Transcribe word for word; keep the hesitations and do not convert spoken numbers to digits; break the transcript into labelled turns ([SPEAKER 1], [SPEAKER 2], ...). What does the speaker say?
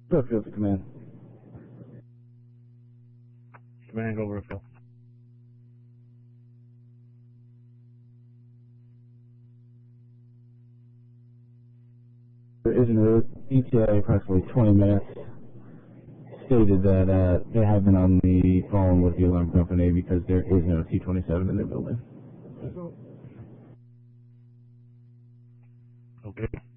[SPEAKER 1] Brookfield to command.
[SPEAKER 2] Command, go Brookfield.
[SPEAKER 1] There is an E T A approximately twenty minutes. Stated that uh, they have been on the phone with the alarm company because there is no T twenty-seven in their building.
[SPEAKER 2] Okay.